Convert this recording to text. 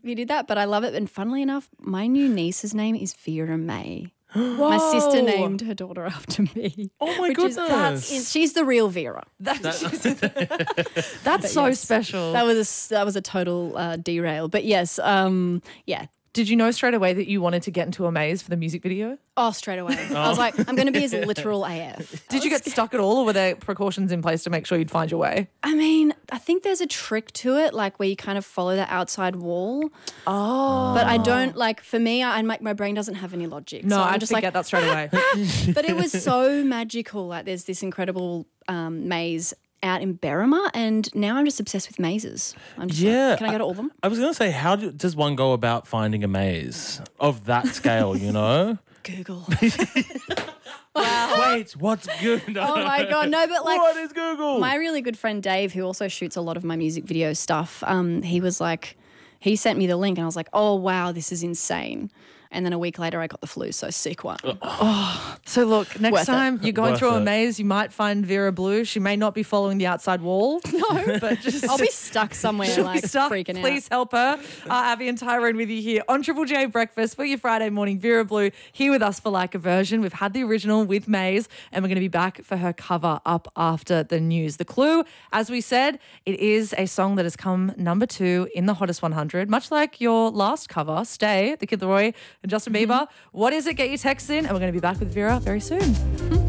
You did that, but I love it. And funnily enough, my new niece's name is Vera May. My sister named her daughter after me. Oh my goodness. She's the real Vera. That's so special. That was a total derail. But yes, yeah. Did you know straight away that you wanted to get into a maze for the music video? Oh, straight away. I was like, I'm going to be as literal AF. Did you get stuck at all, or were there precautions in place to make sure you'd find your way? I mean, I think there's a trick to it, like where you kind of follow the outside wall. Oh. But I don't, like, for me, my brain doesn't have any logic. No, so I I'm just forget that straight away. But it was so magical. Like, there's this incredible maze out in Berrima, and now I'm just obsessed with mazes. I'm just like, can I go to all of them? I was going to say, how does one go about finding a maze of that scale, you know? Google. Wow. Wait, what's good? Oh my God, no, but like, what is Google? My really good friend Dave, who also shoots a lot of my music video stuff, he was like, he sent me the link and I was like, oh wow, this is insane. And then a week later I got the flu, so sick one. So look, next time you're going Worth through a it. maze, you might find Vera Blue. She may not be following the outside wall. No, but just I'll be stuck somewhere she'll like be stuck. freaking out. Please help her. Abby and Tyrone with you here on Triple J Breakfast for your Friday morning. Vera Blue here with us for Like a Version. We've had the original with Maze, and we're going to be back for her cover up after the news. The clue, as we said, it is a song that has come number 2 in the Hottest 100, much like your last cover, Stay, the Kid Laroi and Justin Bieber. What is it? Get your texts in, and we're going to be back with Vera very soon.